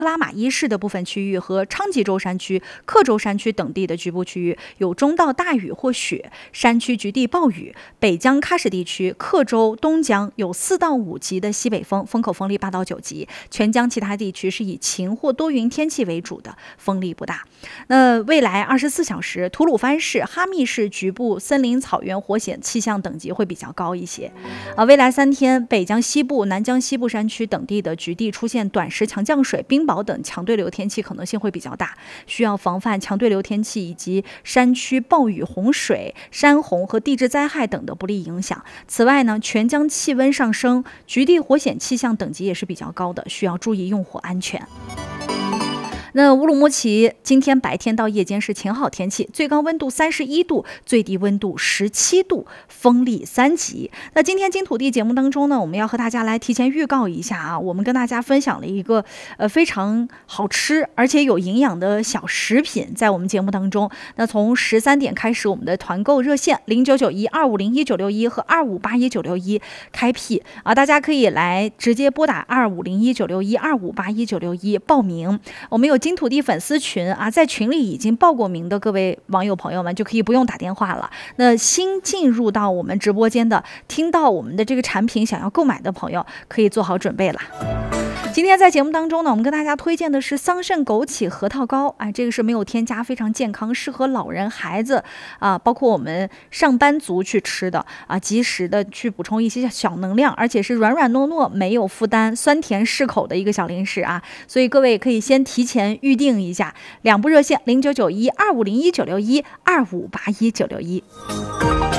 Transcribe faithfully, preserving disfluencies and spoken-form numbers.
拉玛依市的部分区域和昌吉州山区、克州山区等地的局部区域有中到大雨或雪，山区局地暴雨。北疆喀什地区、克州、东疆有四到五级的西北风，风口风力八到九级。全疆其他地区是以晴或多云天气为主的，风力不大。那未来二十四小时，吐鲁番市、哈密市局部森林草原火险气象等级会比较高一些。啊，未来三天，北疆西部、南疆西部山区等地的局地出现短时强降水、冰雹等强对流天气可能性会比较大，需要防范强对流天气以及山区暴雨、洪水、山洪和地质灾害等的不利影响。此外呢，全疆气温上升，局地火险气象等级也是比较高的，需要注意用火安全。那乌鲁木齐今天白天到夜间是晴好天气，最高温度三十一度，最低温度十七度，风力三级。那今天金土地节目当中呢，我们要和大家来提前预告一下啊，我们跟大家分享了一个呃非常好吃而且有营养的小食品，在我们节目当中。那从十三点开始，我们的团购热线零九九一二五零一九六一和二五八一九六一开辟啊，大家可以来直接拨打二五零一九六一二五八一九六一报名。我们有金土地粉丝群啊，在群里已经报过名的各位网友朋友们就可以不用打电话了。那新进入到我们直播间的，听到我们的这个产品想要购买的朋友，可以做好准备了。今天在节目当中呢，我们跟大家推荐的是桑葚枸杞核桃糕，哎，这个是没有添加，非常健康，适合老人、孩子啊，包括我们上班族去吃的啊，及时的去补充一些小能量，而且是软软糯糯，没有负担，酸甜适口的一个小零食啊，所以各位可以先提前预定一下，两部热线零九九一二五零一九六一二五八一九六一。